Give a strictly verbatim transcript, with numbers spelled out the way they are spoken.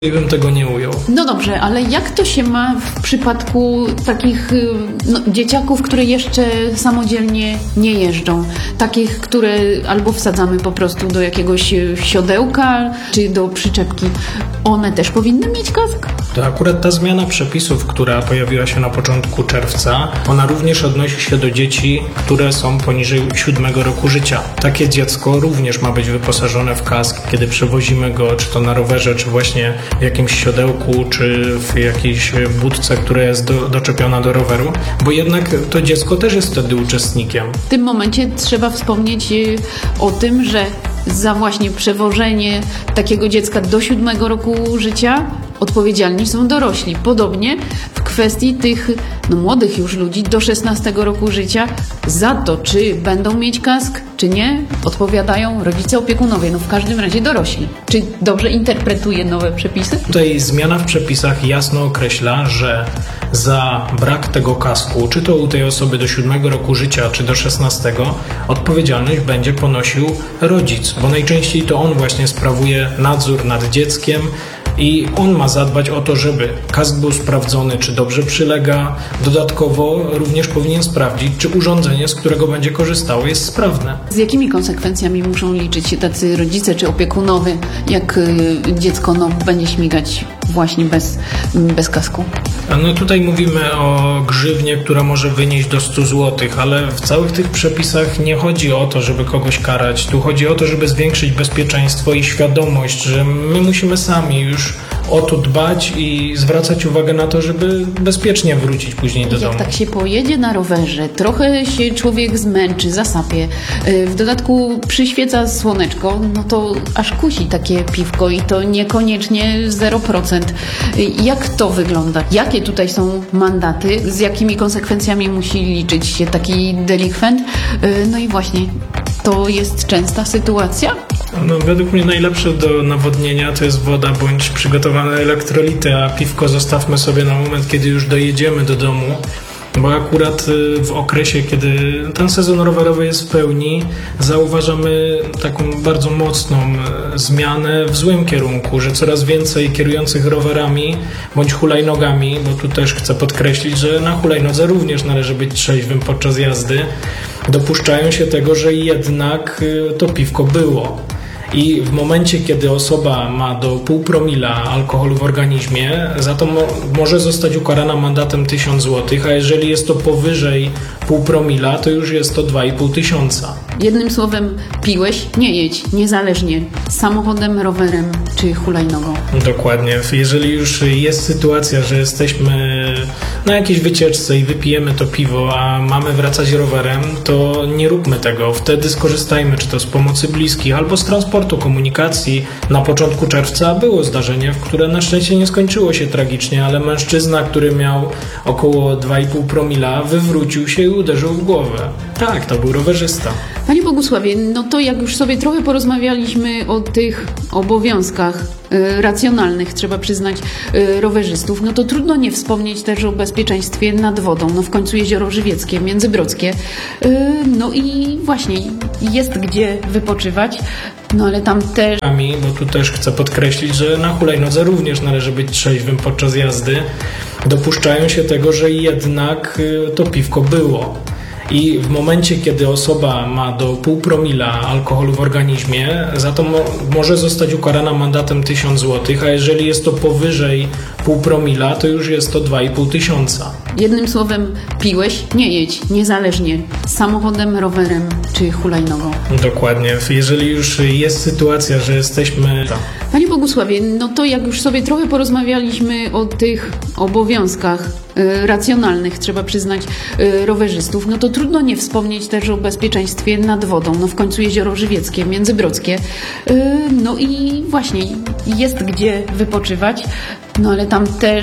I bym tego nie ujął. No dobrze, ale jak to się ma w przypadku takich no, dzieciaków, które jeszcze samodzielnie nie jeżdżą? Takich, które albo wsadzamy po prostu do jakiegoś siodełka, czy do przyczepki. One też powinny mieć kask? To akurat ta zmiana przepisów, która pojawiła się na początku czerwca, ona również odnosi się do dzieci, które są poniżej siódmego roku życia. Takie dziecko również ma być wyposażone w kask, kiedy przewozimy go, czy to na rowerze, czy właśnie w jakimś siodełku, czy w jakiejś budce, która jest do, doczepiona do roweru, bo jednak to dziecko też jest wtedy uczestnikiem. W tym momencie trzeba wspomnieć o tym, że za właśnie przewożenie takiego dziecka do siódmego roku życia odpowiedzialni są dorośli. Podobnie w kwestii tych no, młodych już ludzi do szesnastego roku życia za to, czy będą mieć kask, czy nie, odpowiadają rodzice, opiekunowie, no w każdym razie dorośli. Czy dobrze interpretuję nowe przepisy? Tutaj zmiana w przepisach jasno określa, że za brak tego kasku, czy to u tej osoby do siódmego roku życia, czy do szesnastego, odpowiedzialność będzie ponosił rodzic, bo najczęściej to on właśnie sprawuje nadzór nad dzieckiem, i on ma zadbać o to, żeby kask był sprawdzony, czy dobrze przylega. Dodatkowo również powinien sprawdzić, czy urządzenie, z którego będzie korzystało, jest sprawne. Z jakimi konsekwencjami muszą liczyć się tacy rodzice czy opiekunowie, jak dziecko no, będzie śmigać właśnie bez, bez kasku? No tutaj mówimy o grzywnie, która może wynieść do stu złotych, ale w całych tych przepisach nie chodzi o to, żeby kogoś karać. Tu chodzi o to, żeby zwiększyć bezpieczeństwo i świadomość, że my musimy sami już o to dbać i zwracać uwagę na to, żeby bezpiecznie wrócić później do Jak domu. Jak tak się pojedzie na rowerze, trochę się człowiek zmęczy, zasapie, w dodatku przyświeca słoneczko, no to aż kusi takie piwko i to niekoniecznie zero procent. Jak to wygląda? Jakie tutaj są mandaty? Z jakimi konsekwencjami musi liczyć się taki delikwent? No i właśnie, to jest częsta sytuacja? No, według mnie najlepsze do nawodnienia to jest woda bądź przygotowane elektrolity, a piwko zostawmy sobie na moment, kiedy już dojedziemy do domu, bo akurat w okresie, kiedy ten sezon rowerowy jest w pełni, zauważamy taką bardzo mocną zmianę w złym kierunku, że coraz więcej kierujących rowerami bądź hulajnogami, bo tu też chcę podkreślić, że na hulajnodze również należy być trzeźwym podczas jazdy, dopuszczają się tego, że jednak to piwko było. I w momencie, kiedy osoba ma do pół promila alkoholu w organizmie, za to mo- może zostać ukarana mandatem tysiąc złotych, a jeżeli jest to powyżej pół promila, to już jest to dwa i pół tysiąca. Jednym słowem, piłeś, nie jedź, niezależnie samochodem, rowerem czy hulajnogą. Dokładnie. Jeżeli już jest sytuacja, że jesteśmy na jakiejś wycieczce i wypijemy to piwo, a mamy wracać rowerem, to nie róbmy tego. Wtedy skorzystajmy czy to z pomocy bliskich albo z transportu, komunikacji. Na początku czerwca było zdarzenie, w które na szczęście nie skończyło się tragicznie, ale mężczyzna, który miał około dwa i pół promila, wywrócił się i uderzył w głowę. Tak, to był rowerzysta. Panie Bogusławie, no to jak już sobie trochę porozmawialiśmy o tych obowiązkach y, racjonalnych, trzeba przyznać, y, rowerzystów, no to trudno nie wspomnieć też o bezpieczeństwie nad wodą. No w końcu Jezioro Żywieckie, Międzybrodzkie. Y, no i właśnie jest gdzie wypoczywać, no ale tam też... Bo tu też chcę podkreślić, że na hulajnodze również należy być trzeźwym podczas jazdy. Dopuszczają się tego, że jednak to piwko było. I w momencie, kiedy osoba ma do pół promila alkoholu w organizmie, za to mo- może zostać ukarana mandatem tysiąc złotych, a jeżeli jest to powyżej pół promila, to już jest to dwa i pół tysiąca. Jednym słowem, piłeś, nie jedź, niezależnie samochodem, rowerem czy hulajnogą. Dokładnie. Jeżeli już jest sytuacja, że jesteśmy... Panie Bogusławie, no to jak już sobie trochę porozmawialiśmy o tych obowiązkach y, racjonalnych, trzeba przyznać, y, rowerzystów, no to trudno nie wspomnieć też o bezpieczeństwie nad wodą. No w końcu Jezioro Żywieckie, Międzybrodzkie. Y, no i właśnie jest gdzie wypoczywać, no ale tam też